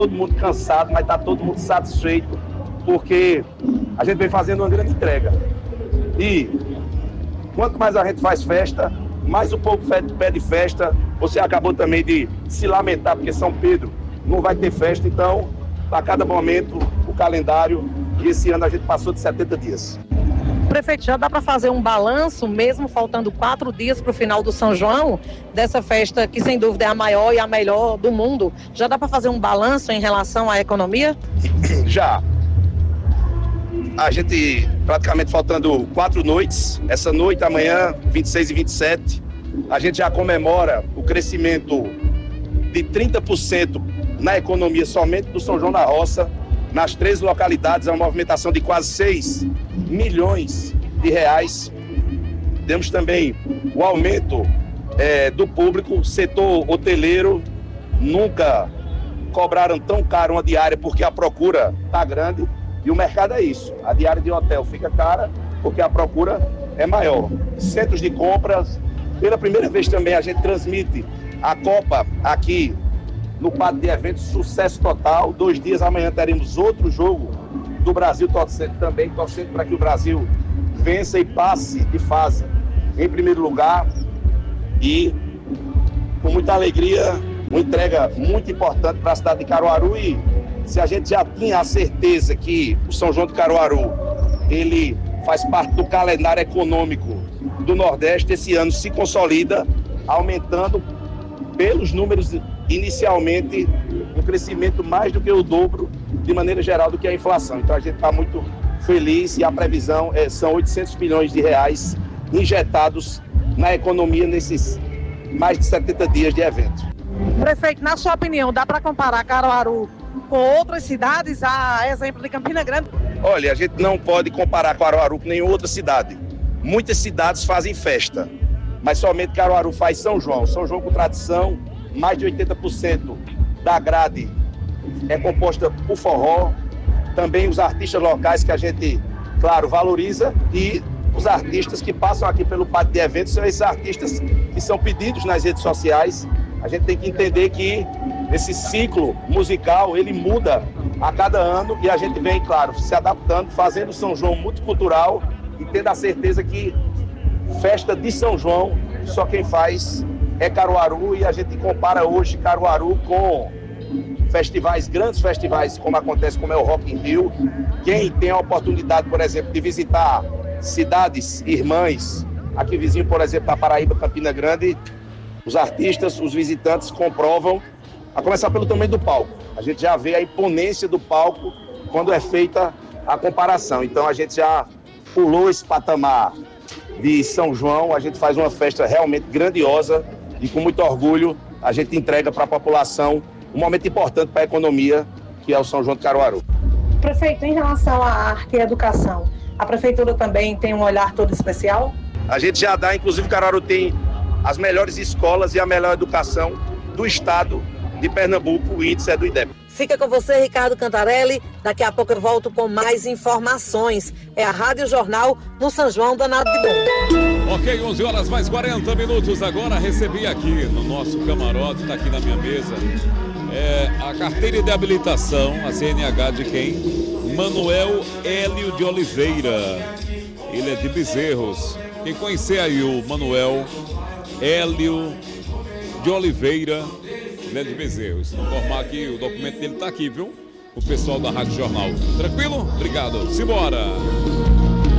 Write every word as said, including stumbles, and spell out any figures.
todo mundo cansado, mas está todo mundo satisfeito, porque a gente vem fazendo uma grande entrega. E quanto mais a gente faz festa, mais o povo pede festa. Você acabou também de se lamentar, porque São Pedro não vai ter festa, então, a cada momento, o calendário, e esse ano a gente passou de setenta dias. Prefeito, já dá para fazer um balanço, mesmo faltando quatro dias para o final do São João, dessa festa que sem dúvida é a maior e a melhor do mundo? Já dá para fazer um balanço em relação à economia? Já. A gente praticamente faltando quatro noites, essa noite, amanhã, vinte e seis e vinte e sete, a gente já comemora o crescimento de trinta por cento na economia somente do São João da Roça. Nas três localidades, é uma movimentação de quase seis milhões de reais. Temos também o aumento é, do público, setor hoteleiro, nunca cobraram tão caro uma diária porque a procura está grande e o mercado é isso. A diária de hotel fica cara porque a procura é maior. Centros de compras, pela primeira vez também a gente transmite a Copa aqui no pátio de eventos, sucesso total. Dois dias amanhã teremos outro jogo do Brasil, torcendo, também torcendo para que o Brasil vença e passe de fase em primeiro lugar. E com muita alegria, uma entrega muito importante para a cidade de Caruaru. E se a gente já tinha a certeza que o São João de Caruaru ele faz parte do calendário econômico do Nordeste, esse ano se consolida, aumentando pelos números inicialmente um crescimento mais do que o dobro, de maneira geral, do que a inflação. Então a gente está muito feliz e a previsão é, são oitocentos milhões de reais injetados na economia nesses mais de setenta dias de evento. Prefeito, na sua opinião, dá para comparar Caruaru com outras cidades, a exemplo de Campina Grande? Olha, a gente não pode comparar Caruaru com nenhuma outra cidade. Muitas cidades fazem festa, mas somente Caruaru faz São João. São João com tradição, mais de oitenta por cento da grade é composta por forró, também os artistas locais que a gente, claro, valoriza, e os artistas que passam aqui pelo pátio de eventos são esses artistas que são pedidos nas redes sociais. A gente tem que entender que esse ciclo musical, ele muda a cada ano e a gente vem, claro, se adaptando, fazendo São João multicultural e tendo a certeza que festa de São João só quem faz é Caruaru, e a gente compara hoje Caruaru com festivais, grandes festivais, como acontece como é o Rock in Rio. Quem tem a oportunidade, por exemplo, de visitar cidades irmãs, aqui vizinho, por exemplo, a Paraíba, Campina Grande, os artistas, os visitantes comprovam, a começar pelo tamanho do palco. A gente já vê a imponência do palco quando é feita a comparação. Então a gente já pulou esse patamar de São João, a gente faz uma festa realmente grandiosa e com muito orgulho a gente entrega para a população um momento importante para a economia, que é o São João de Caruaru. Prefeito, em relação à arte e educação, a prefeitura também tem um olhar todo especial? A gente já dá, inclusive Caruaru tem as melhores escolas e a melhor educação do estado de Pernambuco, o índice é do I D E P. Fica com você, Ricardo Cantarelli. Daqui a pouco eu volto com mais informações. É a Rádio Jornal no São João Danado de Bom. Ok, onze horas mais quarenta minutos. Agora recebi aqui no nosso camarote, está aqui na minha mesa, é, a carteira de habilitação, a C N H de quem? Manuel Hélio de Oliveira. Ele é de Bezerros. Quem conhecer aí o Manuel Hélio de Oliveira, ele é de Bezerros. Informar que o documento dele está aqui, viu? O pessoal da Rádio Jornal. Tranquilo? Obrigado. Simbora!